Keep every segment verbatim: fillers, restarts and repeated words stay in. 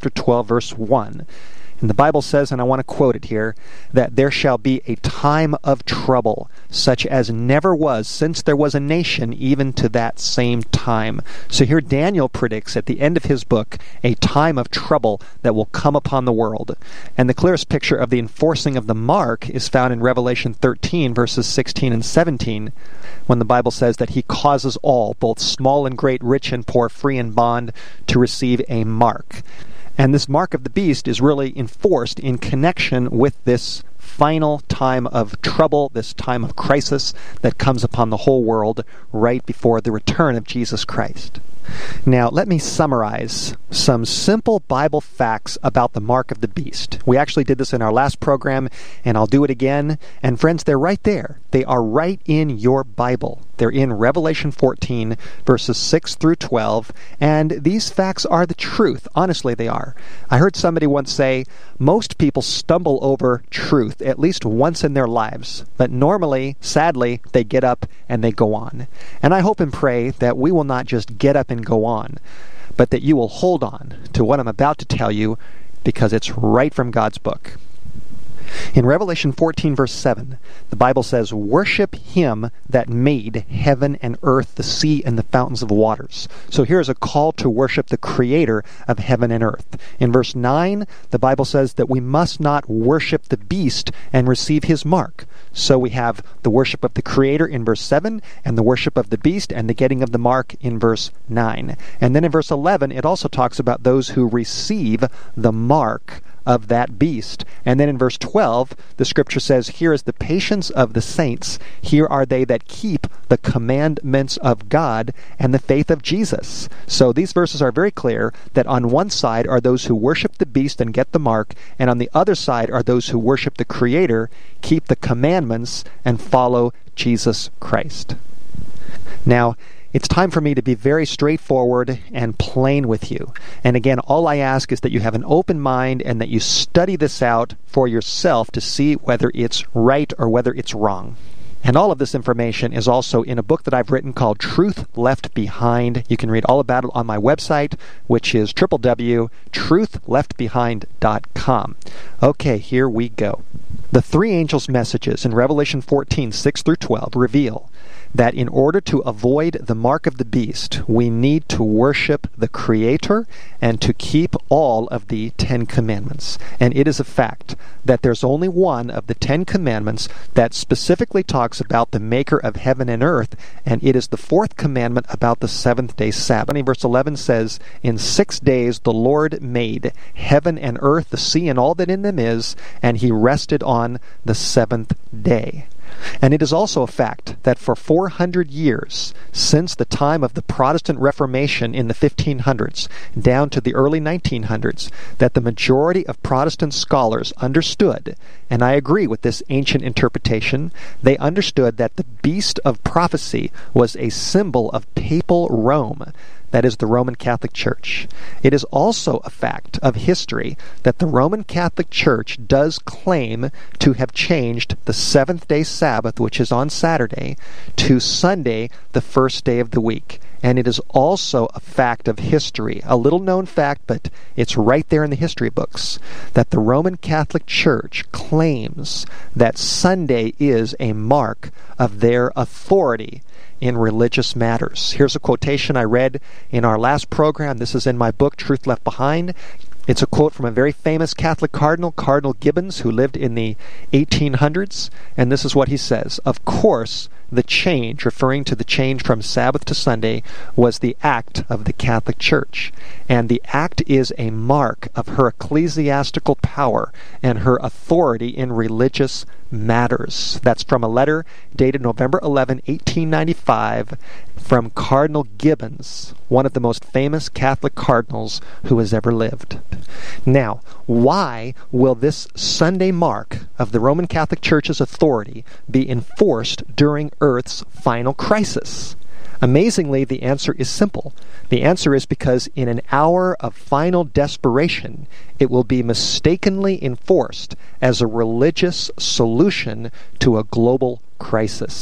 twelve, verse one. And the Bible says, and I want to quote it here, that there shall be a time of trouble, such as never was since there was a nation, even to that same time. So here Daniel predicts at the end of his book a time of trouble that will come upon the world. And the clearest picture of the enforcing of the mark is found in Revelation thirteen, verses sixteen and seventeen, when the Bible says that he causes all, both small and great, rich and poor, free and bond, to receive a mark. And this mark of the beast is really enforced in connection with this final time of trouble, this time of crisis that comes upon the whole world right before the return of Jesus Christ. Now, let me summarize some simple Bible facts about the mark of the beast. We actually did this in our last program, and I'll do it again. And friends, they're right there. They are right in your Bible. They're in Revelation fourteen, verses six through twelve, and these facts are the truth. Honestly, they are. I heard somebody once say, most people stumble over truth at least once in their lives, but normally, sadly, they get up and they go on. And I hope and pray that we will not just get up and go on, but that you will hold on to what I'm about to tell you, because it's right from God's book. In Revelation fourteen, verse seven, the Bible says, "Worship him that made heaven and earth, the sea, and the fountains of waters." So here's a call to worship the creator of heaven and earth. In verse nine, the Bible says that we must not worship the beast and receive his mark. So we have the worship of the creator in verse seven, and the worship of the beast and the getting of the mark in verse nine. And then in verse eleven, it also talks about those who receive the mark of that beast. And then in verse twelve, the scripture says, "Here is the patience of the saints. Here are they that keep the commandments of God and the faith of Jesus." So these verses are very clear that on one side are those who worship the beast and get the mark, and on the other side are those who worship the Creator, keep the commandments, and follow Jesus Christ. Now, it's time for me to be very straightforward and plain with you. And again, all I ask is that you have an open mind and that you study this out for yourself to see whether it's right or whether it's wrong. And all of this information is also in a book that I've written called Truth Left Behind. You can read all about it on my website, which is w w w dot truth left behind dot com. Okay, here we go. The three angels' messages in Revelation fourteen, six through twelve reveal that in order to avoid the mark of the beast, we need to worship the Creator and to keep all of the Ten Commandments. And it is a fact that there's only one of the Ten Commandments that specifically talks about the Maker of heaven and earth, and it is the fourth commandment about the seventh-day Sabbath. And verse eleven says, "In six days the Lord made heaven and earth, the sea, and all that in them is, and he rested on the seventh day." And it is also a fact that for four hundred years, since the time of the Protestant Reformation in the fifteen hundreds down to the early nineteen hundreds, that the majority of Protestant scholars understood, and I agree with this ancient interpretation, they understood that the beast of prophecy was a symbol of papal Rome. That is the Roman Catholic Church. It is also a fact of history that the Roman Catholic Church does claim to have changed the seventh-day Sabbath, which is on Saturday, to Sunday, the first day of the week. And it is also a fact of history, a little-known fact, but it's right there in the history books, that the Roman Catholic Church claims that Sunday is a mark of their authority in religious matters. Here's a quotation I read in our last program. This is in my book, Truth Left Behind. It's a quote from a very famous Catholic cardinal, Cardinal Gibbons, who lived in the eighteen hundreds, and this is what he says: "Of course, the change," referring to the change from Sabbath to Sunday, "was the act of the Catholic Church, and the act is a mark of her ecclesiastical power and her authority in religious matters." That's from a letter dated November eleventh, eighteen ninety-five, from Cardinal Gibbons, one of the most famous Catholic cardinals who has ever lived. Now, why will this Sunday mark of the Roman Catholic Church's authority be enforced during Earth's final crisis? Amazingly, the answer is simple. The answer is because in an hour of final desperation, it will be mistakenly enforced as a religious solution to a global crisis.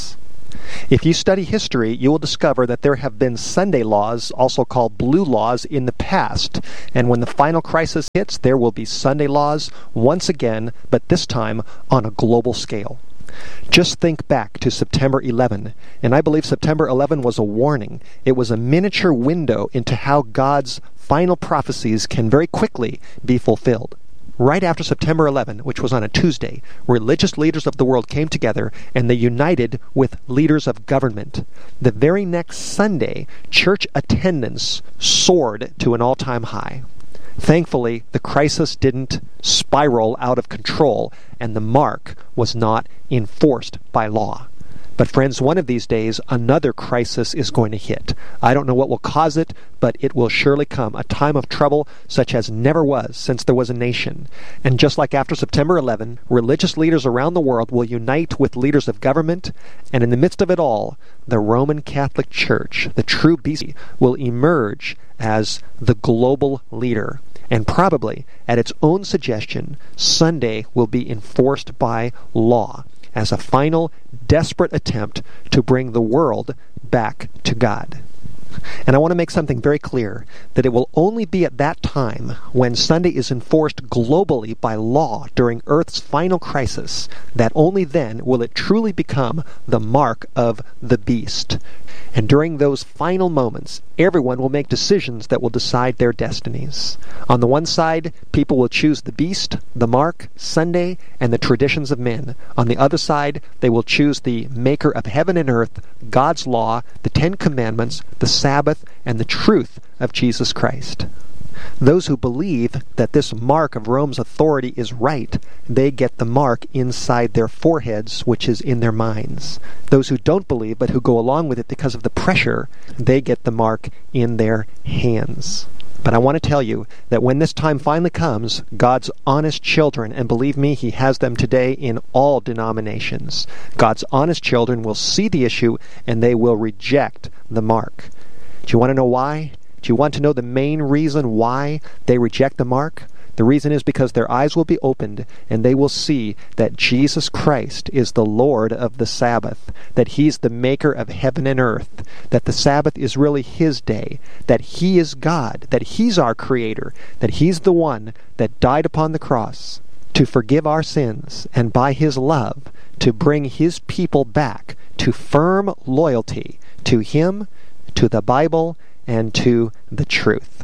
If you study history, you will discover that there have been Sunday laws, also called blue laws, in the past. And when the final crisis hits, there will be Sunday laws once again, but this time on a global scale. Just think back to September eleventh, and I believe September eleventh was a warning. It was a miniature window into how God's final prophecies can very quickly be fulfilled. Right after September eleventh, which was on a Tuesday, religious leaders of the world came together and they united with leaders of government. The very next Sunday, church attendance soared to an all-time high. Thankfully, the crisis didn't spiral out of control, and the mark was not enforced by law. But friends, one of these days, another crisis is going to hit. I don't know what will cause it, but it will surely come, a time of trouble such as never was since there was a nation. And just like after September eleventh, religious leaders around the world will unite with leaders of government, and in the midst of it all, the Roman Catholic Church, the true B C, will emerge as the global leader. And probably, at its own suggestion, Sunday will be enforced by law as a final, desperate attempt to bring the world back to God. And I want to make something very clear, that it will only be at that time, when Sunday is enforced globally by law during Earth's final crisis, that only then will it truly become the mark of the beast. And during those final moments, everyone will make decisions that will decide their destinies. On the one side, people will choose the beast, the mark, Sunday, and the traditions of men. On the other side, they will choose the maker of heaven and earth, God's law, the Ten Commandments, the Sabbath, and the truth of Jesus Christ. Those who believe that this mark of Rome's authority is right, they get the mark inside their foreheads, which is in their minds. Those who don't believe, but who go along with it because of the pressure, they get the mark in their hands. But I want to tell you that when this time finally comes, God's honest children, and believe me, He has them today in all denominations, God's honest children will see the issue and they will reject the mark. Do you want to know why? Do you want to know the main reason why they reject the mark? The reason is because their eyes will be opened and they will see that Jesus Christ is the Lord of the Sabbath, that He's the maker of heaven and earth, that the Sabbath is really His day, that He is God, that He's our Creator, that He's the one that died upon the cross to forgive our sins, and by His love to bring His people back to firm loyalty to Him, to the Bible, and to the truth.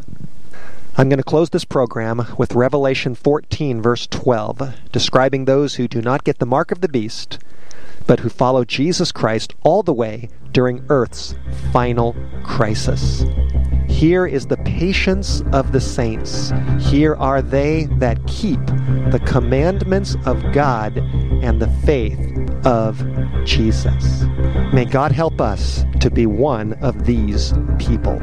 I'm going to close this program with Revelation fourteen, verse twelve, describing those who do not get the mark of the beast, but who follow Jesus Christ all the way during Earth's final crisis. Here is the patience of the saints. Here are they that keep the commandments of God and the faith of Jesus. May God help us to be one of these people.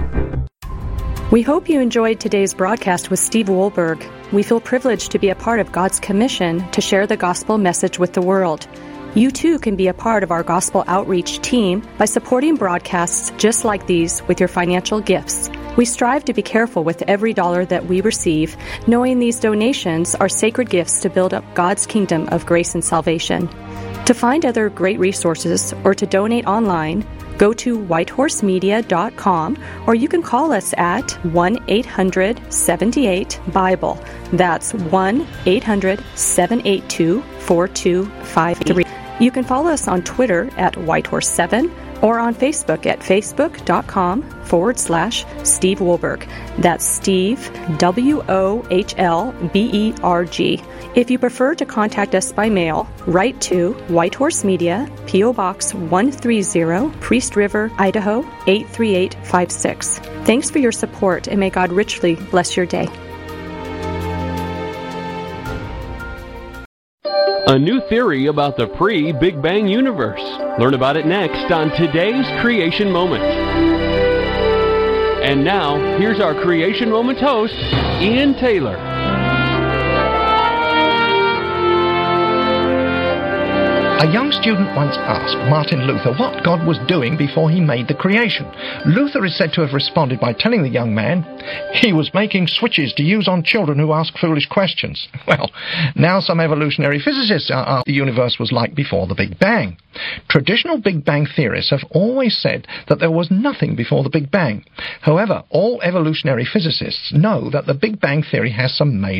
We hope you enjoyed today's broadcast with Steve Wohlberg. We feel privileged to be a part of God's commission to share the gospel message with the world. You too can be a part of our gospel outreach team by supporting broadcasts just like these with your financial gifts. We strive to be careful with every dollar that we receive, knowing these donations are sacred gifts to build up God's kingdom of grace and salvation. To find other great resources or to donate online, go to white horse media dot com, or you can call us at one eight hundred seven eight Bible. That's one eight hundred seven eight two four two five three. You can follow us on Twitter at white horse seven or on Facebook at facebook.com forward slash Steve Wohlberg. That's Steve, W O H L B E R G. If you prefer to contact us by mail, write to White Horse Media, P O Box one thirty, Priest River, Idaho eight three eight five six. Thanks for your support, and may God richly bless your day. A new theory about the pre-Big Bang universe. Learn about it next on today's Creation Moment. And now, here's our Creation Moment host, Ian Taylor. A young student once asked Martin Luther what God was doing before he made the creation. Luther is said to have responded by telling the young man he was making switches to use on children who ask foolish questions. Well, now some evolutionary physicists are asking what the universe was like before the Big Bang. Traditional Big Bang theorists have always said that there was nothing before the Big Bang. However, all evolutionary physicists know that the Big Bang theory has some major